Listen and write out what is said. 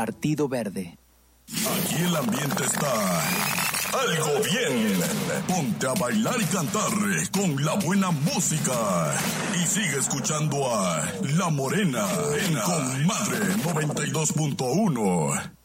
Partido Verde. Aquí el ambiente está algo bien. Ponte a bailar y cantar con la buena música. Y sigue escuchando a La Morena en Comadre 92.1.